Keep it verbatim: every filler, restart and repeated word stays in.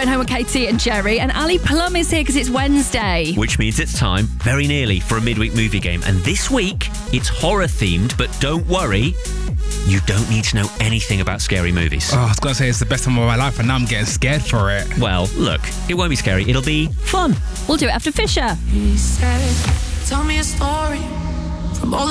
going home with Katie and Jerry, and Ali Plum is here because it's Wednesday. Which means it's time, very nearly, for a midweek movie game. And this week, it's horror-themed, but don't worry, you don't need to know anything about scary movies. Oh, I was going to say it's the best time of my life, and now I'm getting scared for it. Well, look, it won't be scary. It'll be fun. We'll do it after Fisher. He said, tell me a story from all